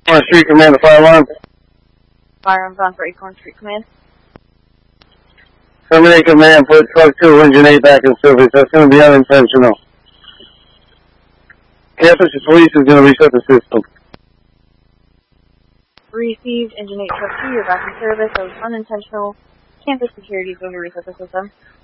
Acorn Street Command, the fire alarm. Firearms on for Acorn Street Command. Terminate command, put truck 2, engine 8 back in service. That's going to be unintentional. Campus police is going to reset the system. Received, engine 8 truck 2, you're back in service. That was unintentional. Campus security is going to reset the system.